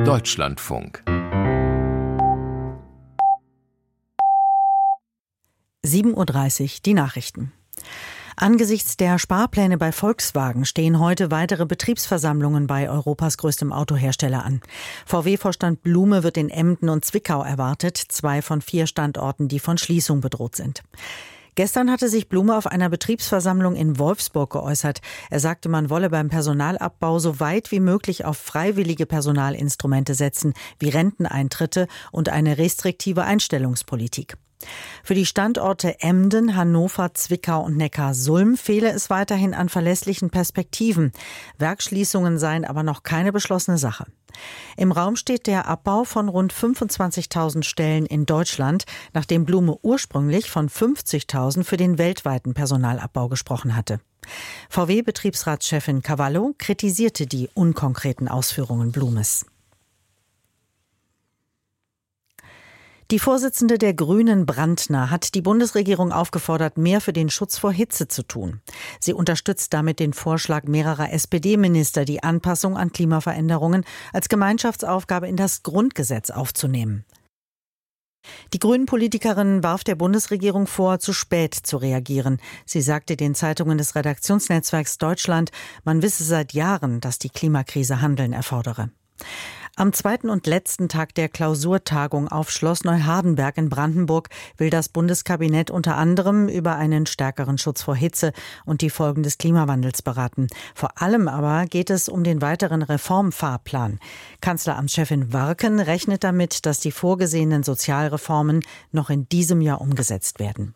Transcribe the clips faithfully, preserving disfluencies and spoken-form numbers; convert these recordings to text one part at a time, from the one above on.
Deutschlandfunk. sieben Uhr dreißig, die Nachrichten. Angesichts der Sparpläne bei Volkswagen stehen heute weitere Betriebsversammlungen bei Europas größtem Autohersteller an. V W-Vorstand Blume wird in Emden und Zwickau erwartet, zwei von vier Standorten, die von Schließung bedroht sind. Gestern hatte sich Blume auf einer Betriebsversammlung in Wolfsburg geäußert. Er sagte, man wolle beim Personalabbau so weit wie möglich auf freiwillige Personalinstrumente setzen, wie Renteneintritte und eine restriktive Einstellungspolitik. Für die Standorte Emden, Hannover, Zwickau und Neckarsulm fehle es weiterhin an verlässlichen Perspektiven. Werksschließungen seien aber noch keine beschlossene Sache. Im Raum steht der Abbau von rund fünfundzwanzigtausend Stellen in Deutschland, nachdem Blume ursprünglich von fünfzigtausend für den weltweiten Personalabbau gesprochen hatte. V W-Betriebsratschefin Cavallo kritisierte die unkonkreten Ausführungen Blumes. Die Vorsitzende der Grünen, Brandner, hat die Bundesregierung aufgefordert, mehr für den Schutz vor Hitze zu tun. Sie unterstützt damit den Vorschlag mehrerer S P D-Minister, die Anpassung an Klimaveränderungen als Gemeinschaftsaufgabe in das Grundgesetz aufzunehmen. Die Grünen-Politikerin warf der Bundesregierung vor, zu spät zu reagieren. Sie sagte den Zeitungen des Redaktionsnetzwerks Deutschland, man wisse seit Jahren, dass die Klimakrise Handeln erfordere. Am zweiten und letzten Tag der Klausurtagung auf Schloss Neuhardenberg in Brandenburg will das Bundeskabinett unter anderem über einen stärkeren Schutz vor Hitze und die Folgen des Klimawandels beraten. Vor allem aber geht es um den weiteren Reformfahrplan. Kanzleramtschefin Warken rechnet damit, dass die vorgesehenen Sozialreformen noch in diesem Jahr umgesetzt werden.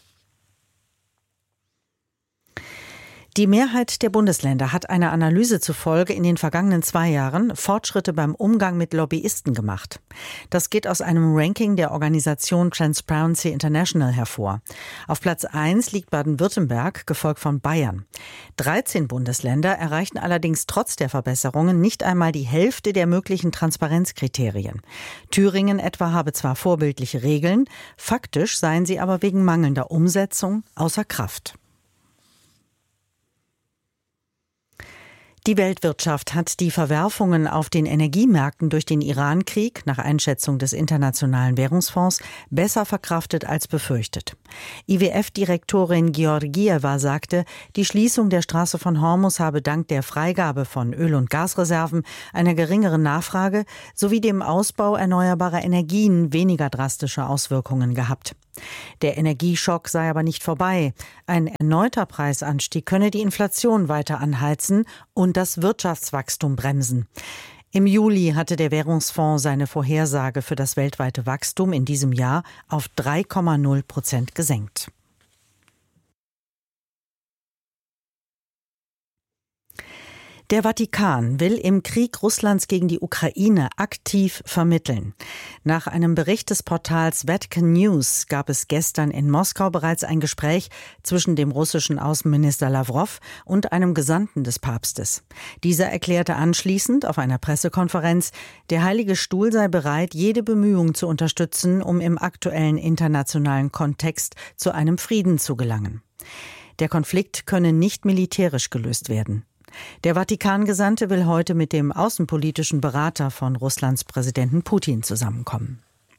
Die Mehrheit der Bundesländer hat einer Analyse zufolge in den vergangenen zwei Jahren Fortschritte beim Umgang mit Lobbyisten gemacht. Das geht aus einem Ranking der Organisation Transparency International hervor. Auf Platz eins liegt Baden-Württemberg, gefolgt von Bayern. dreizehn Bundesländer erreichten allerdings trotz der Verbesserungen nicht einmal die Hälfte der möglichen Transparenzkriterien. Thüringen etwa habe zwar vorbildliche Regeln, faktisch seien sie aber wegen mangelnder Umsetzung außer Kraft. Die Weltwirtschaft hat die Verwerfungen auf den Energiemärkten durch den Iran-Krieg nach Einschätzung des Internationalen Währungsfonds besser verkraftet als befürchtet. I W F-Direktorin Georgieva sagte, die Schließung der Straße von Hormuz habe dank der Freigabe von Öl- und Gasreserven, einer geringeren Nachfrage sowie dem Ausbau erneuerbarer Energien weniger drastische Auswirkungen gehabt. Der Energieschock sei aber nicht vorbei. Ein erneuter Preisanstieg könne die Inflation weiter anheizen und das Wirtschaftswachstum bremsen. Im Juli hatte der Währungsfonds seine Vorhersage für das weltweite Wachstum in diesem Jahr auf drei Komma null Prozent gesenkt. Der Vatikan will im Krieg Russlands gegen die Ukraine aktiv vermitteln. Nach einem Bericht des Portals Vatican News gab es gestern in Moskau bereits ein Gespräch zwischen dem russischen Außenminister Lawrow und einem Gesandten des Papstes. Dieser erklärte anschließend auf einer Pressekonferenz, der Heilige Stuhl sei bereit, jede Bemühung zu unterstützen, um im aktuellen internationalen Kontext zu einem Frieden zu gelangen. Der Konflikt könne nicht militärisch gelöst werden. Der Vatikan-Gesandte will heute mit dem außenpolitischen Berater von Russlands Präsidenten Putin zusammenkommen.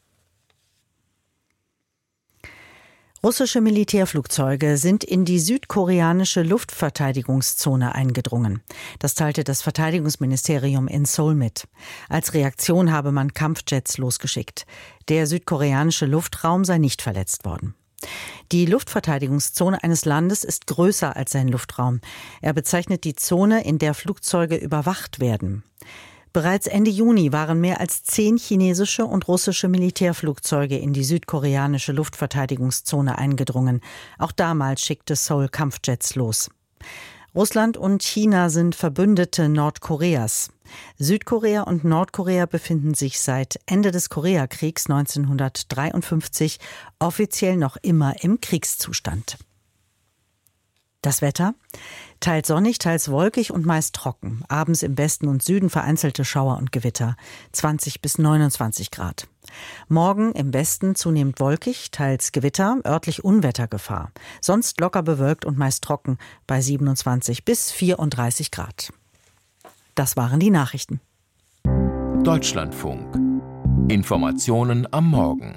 Russische Militärflugzeuge sind in die südkoreanische Luftverteidigungszone eingedrungen. Das teilte das Verteidigungsministerium in Seoul mit. Als Reaktion habe man Kampfjets losgeschickt. Der südkoreanische Luftraum sei nicht verletzt worden. Die Luftverteidigungszone eines Landes ist größer als sein Luftraum. Er bezeichnet die Zone, in der Flugzeuge überwacht werden. Bereits Ende Juni waren mehr als zehn chinesische und russische Militärflugzeuge in die südkoreanische Luftverteidigungszone eingedrungen. Auch damals schickte Seoul Kampfjets los. Russland und China sind Verbündete Nordkoreas. Südkorea und Nordkorea befinden sich seit Ende des Koreakriegs neunzehnhundertdreiundfünfzig offiziell noch immer im Kriegszustand. Das Wetter? Teils sonnig, teils wolkig und meist trocken. Abends im Westen und Süden vereinzelte Schauer und Gewitter. zwanzig bis neunundzwanzig Grad. Morgen im Westen zunehmend wolkig, teils Gewitter, örtlich Unwettergefahr. Sonst locker bewölkt und meist trocken bei siebenundzwanzig bis vierunddreißig Grad. Das waren die Nachrichten. Deutschlandfunk. Informationen am Morgen.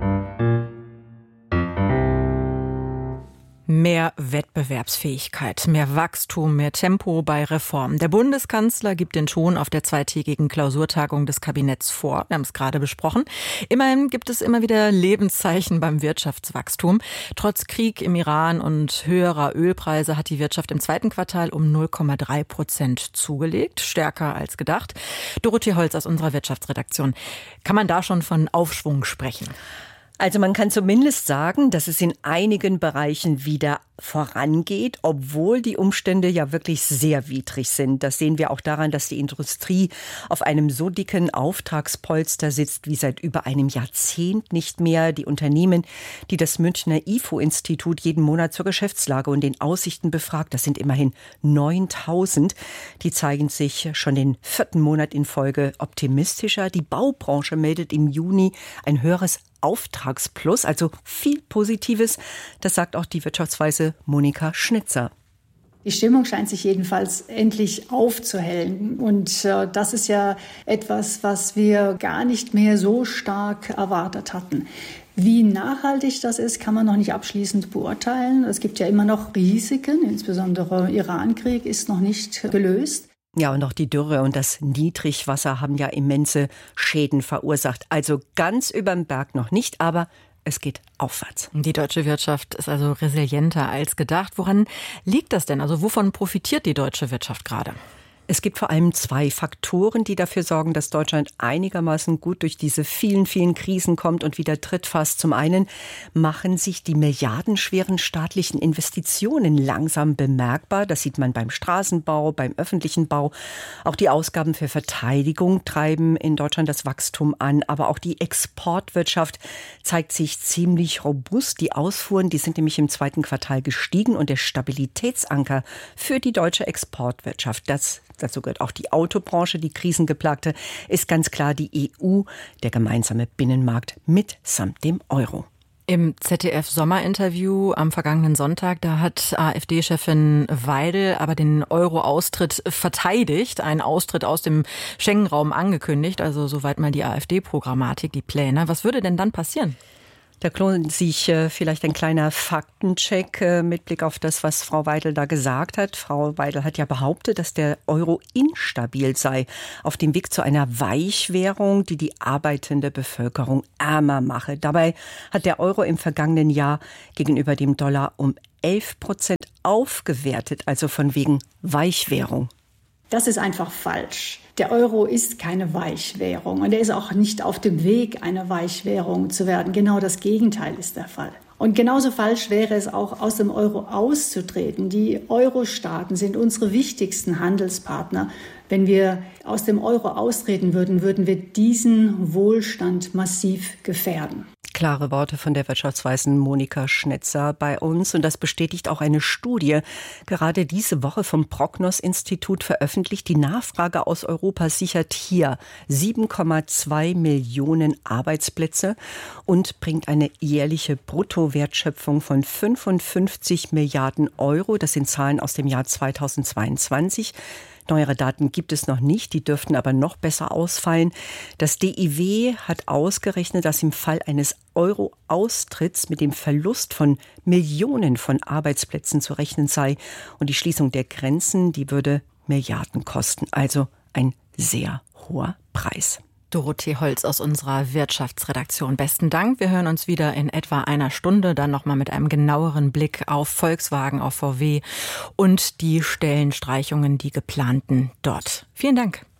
Mehr Wettbewerbsfähigkeit, mehr Wachstum, mehr Tempo bei Reformen. Der Bundeskanzler gibt den Ton auf der zweitägigen Klausurtagung des Kabinetts vor. Wir haben es gerade besprochen. Immerhin gibt es immer wieder Lebenszeichen beim Wirtschaftswachstum. Trotz Krieg im Iran und höherer Ölpreise hat die Wirtschaft im zweiten Quartal um null Komma drei Prozent zugelegt. Stärker als gedacht. Dorothee Holz aus unserer Wirtschaftsredaktion. Kann man da schon von Aufschwung sprechen? Also man kann zumindest sagen, dass es in einigen Bereichen wieder vorangeht, obwohl die Umstände ja wirklich sehr widrig sind. Das sehen wir auch daran, dass die Industrie auf einem so dicken Auftragspolster sitzt wie seit über einem Jahrzehnt nicht mehr. Die Unternehmen, die das Münchner I F O-Institut jeden Monat zur Geschäftslage und den Aussichten befragt, das sind immerhin neuntausend, die zeigen sich schon den vierten Monat in Folge optimistischer. Die Baubranche meldet im Juni ein höheres Auftragsplus, also viel Positives. Das sagt auch die Wirtschaftsweise Monika Schnitzer. Die Stimmung scheint sich jedenfalls endlich aufzuhellen. Und äh, das ist ja etwas, was wir gar nicht mehr so stark erwartet hatten. Wie nachhaltig das ist, kann man noch nicht abschließend beurteilen. Es gibt ja immer noch Risiken, insbesondere Iran-Krieg ist noch nicht gelöst. Ja, und auch die Dürre und das Niedrigwasser haben ja immense Schäden verursacht. Also ganz überm Berg noch nicht, aber es geht aufwärts. Die deutsche Wirtschaft ist also resilienter als gedacht. Woran liegt das denn? Also wovon profitiert die deutsche Wirtschaft gerade? Es gibt vor allem zwei Faktoren, die dafür sorgen, dass Deutschland einigermaßen gut durch diese vielen, vielen Krisen kommt und wieder tritt fast. Zum einen machen sich die milliardenschweren staatlichen Investitionen langsam bemerkbar. Das sieht man beim Straßenbau, beim öffentlichen Bau. Auch die Ausgaben für Verteidigung treiben in Deutschland das Wachstum an. Aber auch die Exportwirtschaft zeigt sich ziemlich robust. Die Ausfuhren, die sind nämlich im zweiten Quartal gestiegen und der Stabilitätsanker für die deutsche Exportwirtschaft, das dazu gehört auch die Autobranche, die krisengeplagte, ist ganz klar die E U, der gemeinsame Binnenmarkt mitsamt dem Euro. Im Z D F-Sommerinterview am vergangenen Sonntag, da hat AfD-Chefin Weidel aber den Euro-Austritt verteidigt, einen Austritt aus dem Schengen-Raum angekündigt, also soweit mal die AfD-Programmatik, die Pläne. Was würde denn dann passieren? Da lohnt sich äh, vielleicht ein kleiner Faktencheck äh, mit Blick auf das, was Frau Weidel da gesagt hat. Frau Weidel hat ja behauptet, dass der Euro instabil sei, auf dem Weg zu einer Weichwährung, die die arbeitende Bevölkerung ärmer mache. Dabei hat der Euro im vergangenen Jahr gegenüber dem Dollar um elf Prozent aufgewertet, also von wegen Weichwährung. Das ist einfach falsch. Der Euro ist keine Weichwährung und er ist auch nicht auf dem Weg, eine Weichwährung zu werden. Genau das Gegenteil ist der Fall. Und genauso falsch wäre es auch, aus dem Euro auszutreten. Die Euro-Staaten sind unsere wichtigsten Handelspartner. Wenn wir aus dem Euro austreten würden, würden wir diesen Wohlstand massiv gefährden. Klare Worte von der Wirtschaftsweisen Monika Schnitzer bei uns. Und das bestätigt auch eine Studie, gerade diese Woche vom Prognos-Institut veröffentlicht. Die Nachfrage aus Europa sichert hier sieben Komma zwei Millionen Arbeitsplätze und bringt eine jährliche Bruttowertschöpfung von fünfundfünfzig Milliarden Euro. Das sind Zahlen aus dem Jahr zweitausendzweiundzwanzig. Neuere Daten gibt es noch nicht, die dürften aber noch besser ausfallen. Das D I W hat ausgerechnet, dass im Fall eines Euro-Austritts mit dem Verlust von Millionen von Arbeitsplätzen zu rechnen sei. Und die Schließung der Grenzen, die würde Milliarden kosten. Also ein sehr hoher Preis. Dorothee Holz aus unserer Wirtschaftsredaktion. Besten Dank. Wir hören uns wieder in etwa einer Stunde, dann nochmal mit einem genaueren Blick auf Volkswagen, auf V W und die Stellenstreichungen, die geplanten dort. Vielen Dank.